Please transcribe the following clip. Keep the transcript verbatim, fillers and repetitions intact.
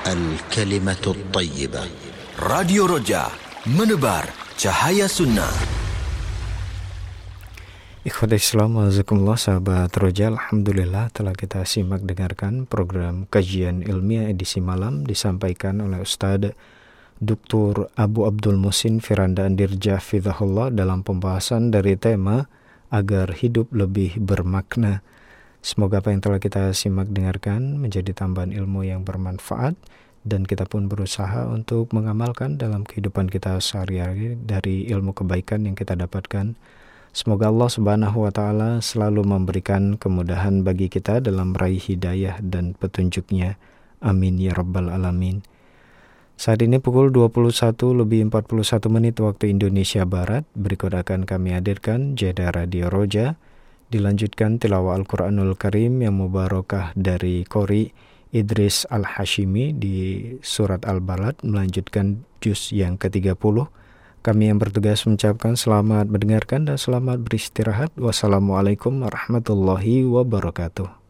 الكلمة الطيبة. Radio Roja, menebar cahaya sunnah. Ikhwatul Islam, wajazakumullah, sahabat Roja. Alhamdulillah telah kita simak dengarkan program kajian ilmiah edisi malam disampaikan oleh Ustadz Doktor Abu Abdul Muhsin Firanda Andirja Hafizahullah dalam pembahasan dari tema agar hidup lebih bermakna. Semoga apa yang telah kita simak dengarkan menjadi tambahan ilmu yang bermanfaat dan kita pun berusaha untuk mengamalkan dalam kehidupan kita sehari-hari dari ilmu kebaikan yang kita dapatkan. Semoga Allah Subhanahu wa taala selalu memberikan kemudahan bagi kita dalam meraih hidayah dan petunjuknya. Amin ya rabbal alamin. Saat ini pukul dua puluh satu lebih empat puluh satu menit waktu Indonesia Barat. Berikut akan kami hadirkan jeda Radio Roja. Dilanjutkan tilawah Al-Quranul Karim yang mubarakah dari Qori Idris Al-Hashimi di surat Al-Balad, melanjutkan juz yang ke tiga puluh. Kami yang bertugas mengucapkan selamat mendengarkan dan selamat beristirahat. Wassalamualaikum warahmatullahi wabarakatuh.